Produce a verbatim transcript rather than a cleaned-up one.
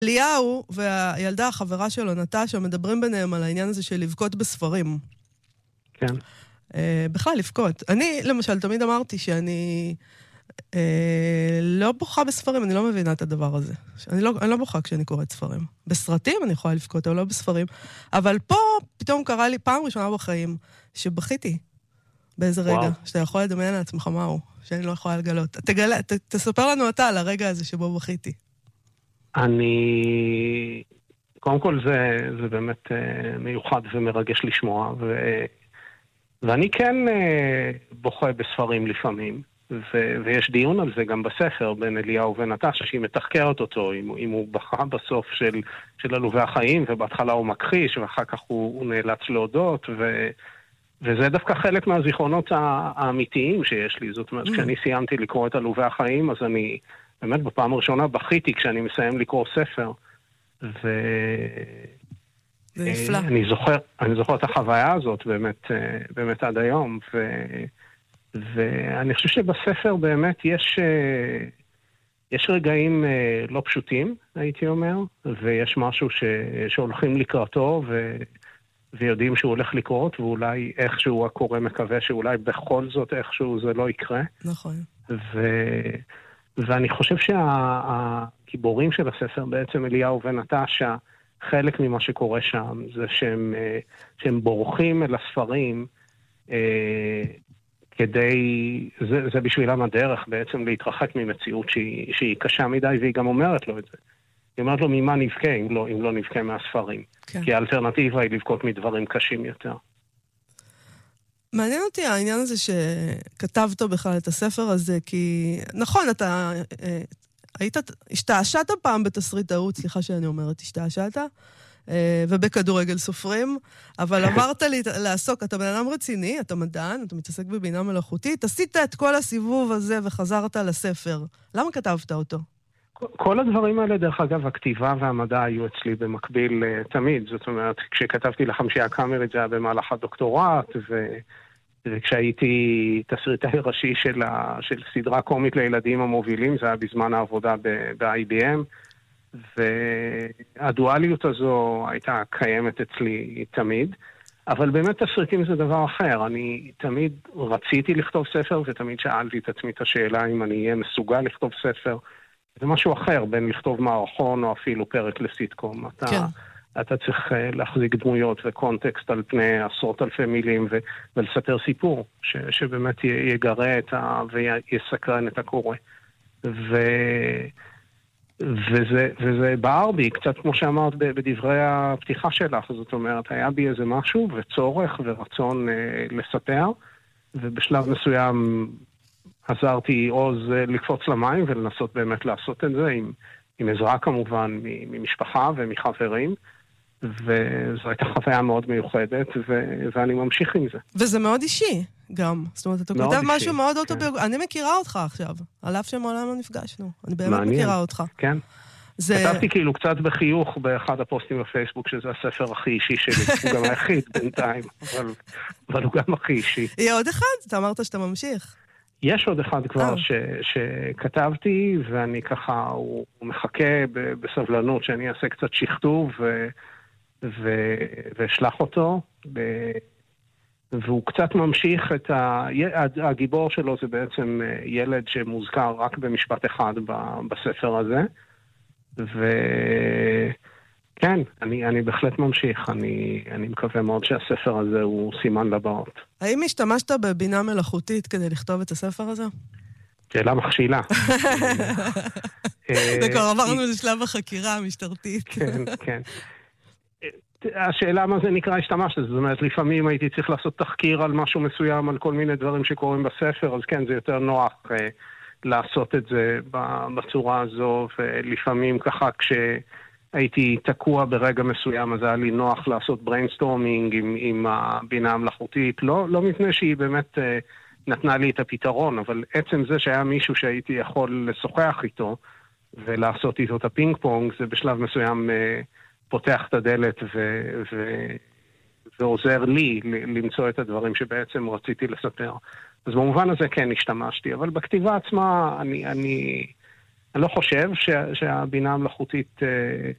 ליהו והילדה, החברה שלו, נטשה, מדברים ביניהם על העניין הזה של לבכות בספרים. כן. אה, בכלל, לבכות. אני, למשל, תמיד אמרתי שאני אה, לא בוכה בספרים, אני לא מבינה את הדבר הזה. אני לא, אני לא בוכה כשאני קוראת ספרים. בסרטים אני יכולה לבכות, אבל לא בספרים. אבל פה פתאום קרה לי פעם ראשונה בחיים שבכיתי באיזה רגע, וואו. שאתה יכול לדמיין לעצמך מהו, שאני לא יכולה לגלות. תגלה, ת, תספר לנו אתה על הרגע הזה שבו בכיתי. אני... קודם כל זה, זה באמת uh, מיוחד ומרגש לשמוע, ו... ואני כן uh, בוכה בספרים לפעמים, ו... ויש דיון על זה גם בספר בין אליהו ונטשה, שהיא מתחקרת אותו, אם, אם הוא בכה בסוף של, של עלובי החיים, ובהתחלה הוא מכחיש, ואחר כך הוא, הוא נאלץ להודות, ו... וזה דווקא חלק מהזיכרונות האמיתיים שיש לי. זאת אומרת, mm. כשאני סיימתי לקרוא את עלובי החיים, אז אני באמת בפעם הראשונה בכיתי כשאני מסיים לקרוא ספר. ו... זה נפלא. אני זוכר, אני זוכר את החוויה הזאת באמת, באמת עד היום. ו... ואני חושב שבספר באמת יש, יש רגעים לא פשוטים, הייתי אומר, ויש משהו ש... שהולכים לקראתו, ו... ויודעים שהוא הולך לקרות, ואולי איכשהו הקורא מקווה שאולי בכל זאת איכשהו זה לא יקרה. נכון. ו... ואני חושב שהגיבורים של הספר, בעצם אליהו ונטשה, חלק ממה שקורה שם, זה שהם, שהם בורחים אל הספרים, אה, כדי, זה, זה בשבילם הדרך בעצם להתרחק ממציאות שהיא, שהיא קשה מדי, והיא גם אומרת לו את זה. היא אומרת לו ממה נבכה אם לא, אם לא נבכה מהספרים. כן. כי האלטרנטיבה היא לבכות מדברים קשים יותר. מעניין אותי העניין הזה שכתבת בכלל את הספר הזה, כי נכון, אתה אה, היית, השתעשעת פעם בתסריטאות, סליחה שאני אומרת, השתעשעת, אה, ובכדורגל סופרים, אבל אמרת לי לעסוק, אתה בן אדם רציני, אתה מדען, אתה מתעסק בבינה מלאכותית, עשית את כל הסיבוב הזה וחזרת לספר. למה כתבת אותו? כל הדברים האלה, דרך אגב, הכתיבה והמדע היו אצלי במקביל תמיד. זאת אומרת, כשכתבתי לחמישייה הקאמרית זה היה במהלך הדוקטורט, ו... וכשהייתי תסריטאי ראשי של, ה... של סדרה קומית לילדים המובילים, זה היה בזמן העבודה ב-איי בי אם, והדואליות הזו הייתה קיימת אצלי תמיד. אבל באמת תסריטים זה דבר אחר. אני תמיד רציתי לכתוב ספר, ותמיד שאלתי את עצמי את השאלה אם אני אהיה מסוגל לכתוב ספר. זה משהו אחר, בין לכתוב מערכון או אפילו פרק לסיטקום. אתה, כן. אתה צריך להחזיק דמויות וקונטקסט על פני עשרות אלפי מילים ו, ולספר סיפור, ש, שבאמת יגרה את ה, ויסקרן את הקורא. ו, וזה, וזה בער בי, קצת כמו שאמרת בדברי הפתיחה שלך. זאת אומרת, היה בי איזה משהו וצורך ורצון אה, לספר, ובשלב מסוים עזרתי עוז לקפוץ למים ולנסות באמת לעשות את זה, עם, עם עזרה כמובן ממשפחה ומחברים, וזו הייתה חוויה מאוד מיוחדת, ו, ואני ממשיך עם זה. וזה מאוד אישי גם, זאת אומרת, אתה כותב משהו מאוד אוטוביוגרפי, כן. אני מכירה אותך עכשיו, על אף שמעולם לא נפגשנו, אני באמת מעניין. מכירה אותך. כן. זה... כתבתי כאילו קצת בחיוך באחד הפוסטים בפייסבוק, שזה הספר הכי אישי שלי, הוא גם היחיד בינתיים, אבל, אבל הוא גם הכי אישי. יהיה עוד אחד? אתה אמרת שאתה ממשיך. יש עוד אחד כבר ש, שכתבתי, ואני ככה, הוא, הוא מחכה ב, בסבלנות שאני אעשה קצת שכתוב ו, ו, ואשלח אותו, ב, והוא קצת ממשיך את ה... הגיבור שלו זה בעצם ילד שמוזכר רק במשפט אחד ב, בספר הזה, וכן, אני, אני בהחלט ממשיך, אני, אני מקווה מאוד שהספר הזה הוא סימן לבאות. האם השתמשת בבינה מלאכותית כדי לכתוב את הספר הזה? שאלה מכשילה. וכבר עברנו לשלב החקירה המשטרתית. כן, כן. השאלה מה זה נקרא השתמשת, זאת אומרת, לפעמים הייתי צריך לעשות תחקיר על משהו מסוים, על כל מיני דברים שקורים בספר, אז כן, זה יותר נוח לעשות את זה בצורה הזו, ולפעמים ככה כשהייתי תקוע ברגע מסוים, אז היה לי נוח לעשות בריינסטורמינג עם, עם הבינה המלאכותית, לא, לא מפני שהיא באמת נתנה לי את הפתרון, אבל עצם זה שהיה מישהו שהייתי יכול לשוחח איתו, ולעשות איתו את הפינג פונג, זה בשלב מסוים פותח את הדלת ו... ו... ועוזר לי למצוא את הדברים שבעצם רציתי לספר. אז במובן הזה כן השתמשתי, אבל בכתיבה עצמה אני, אני, אני לא חושב שה, שהבינה המלאכותית